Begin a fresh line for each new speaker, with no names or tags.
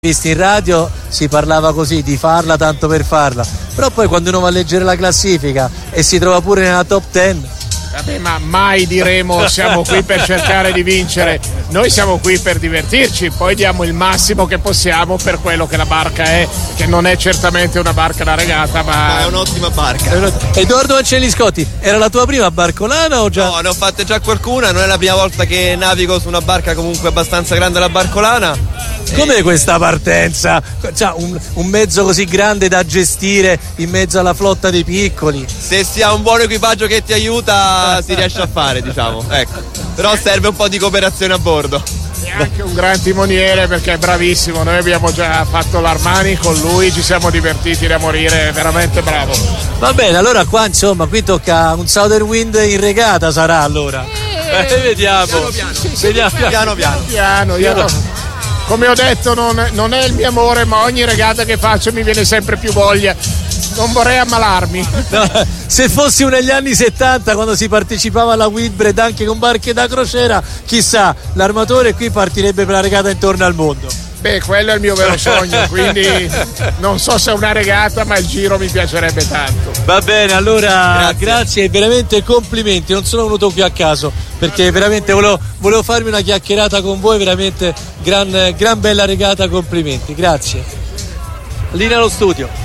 visti in radio si parlava così di farla tanto per farla, però poi quando uno va a leggere la classifica e si trova pure nella top 10.
Vabbè, ma mai diremo siamo qui per cercare di vincere, noi siamo qui per divertirci, poi diamo il massimo che possiamo per quello che la barca è, che non è certamente una barca da regata, ma
è un'ottima barca.
Edoardo Ancelli Scotti, era la tua prima barcolana o già?
No, ne ho fatte già qualcuna, non è la prima volta che navigo su una barca comunque abbastanza grande, la barcolana.
Com'è questa partenza? Cioè, un mezzo così grande da gestire in mezzo alla flotta dei piccoli.
Se si ha un buon equipaggio che ti aiuta si riesce a fare, diciamo, ecco. Però serve un po' di cooperazione a bordo.
E anche un gran timoniere perché è bravissimo, noi abbiamo già fatto l'Armani con lui, ci siamo divertiti da morire, è veramente bravo.
Va bene, allora qua insomma qui tocca un Southern Wind in regata sarà allora. Vediamo.
Piano. Come ho detto non è il mio amore, ma ogni regata che faccio mi viene sempre più voglia, non vorrei ammalarmi.
No, se fossi negli anni 70 quando si partecipava alla Whitbread anche con barche da crociera, chissà, l'armatore qui partirebbe per la regata intorno al mondo.
Beh, quello è il mio vero sogno, quindi non so se è una regata, ma il giro mi piacerebbe tanto.
Va bene, allora grazie e veramente complimenti, non sono venuto qui a caso perché veramente volevo farmi una chiacchierata con voi, veramente gran bella regata, complimenti, grazie. Linea allo studio.